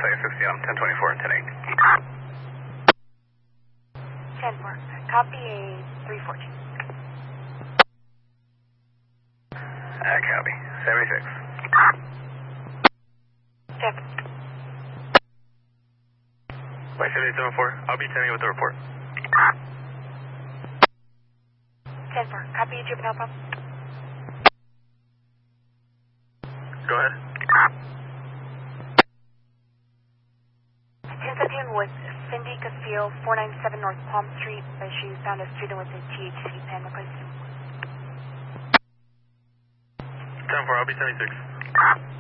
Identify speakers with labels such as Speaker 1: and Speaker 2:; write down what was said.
Speaker 1: Seattle, 1024, 10-8.
Speaker 2: 10-4. Copy a 314.
Speaker 1: Copy. 76.
Speaker 2: 7.
Speaker 1: Flight 7874, I'll be 10 with the report.
Speaker 2: 10-4. Copy a juvenile pump.
Speaker 1: Go ahead.
Speaker 2: 1017 with Cindy Castillo, 497 North Palm Street. She found a student with a THC pen replacement.
Speaker 1: 10-4, I'll be 76.